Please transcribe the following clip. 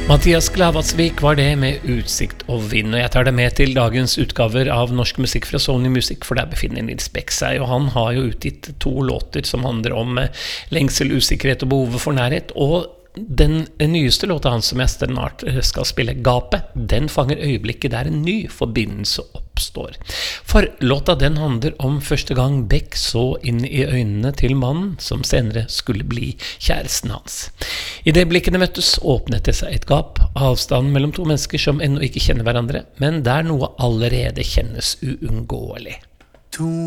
Mathias Glavatsvik var det med utsikt og vind, og jeg tar det med til dagens utgaver av norsk musikk fra Sony Music, for der befinner Nils Beck seg, og han har jo utgitt 2 låter som handler om lengsel, usikkerhet og behovet for nærhet, og den nyeste låta hans som jeg snart skal spille, Gapet, den fanger øyeblikket der en ny forbindelse oppstår. For låta den handler om første gang Beck så inn i øynene til mannen som senere skulle bli kjæresten hans. I det blikkene møttes åpnet det seg et gap, avstanden mellom 2 mennesker som ennå ikke kjenner hverandre, men der noe allerede kjennes uunngåelig.